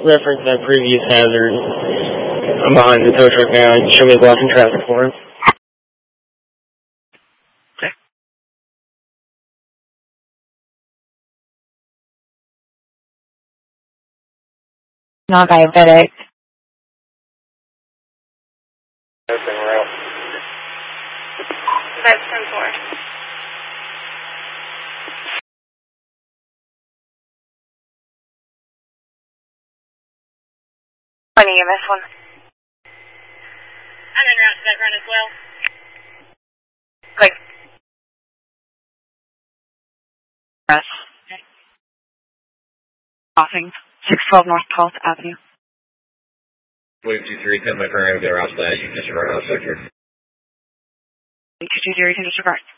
reference that previous hazard. I'm behind the tow truck now. Show me blocking traffic for him. Okay. Not diabetic. Open route. That's 10-4. Funny in this one. I'm en route to that run as well. Great. Press. Crossing 612 North 12th Avenue. Wave 23, 10 my current, get around that. You can disregard sector. 220, you can disregard.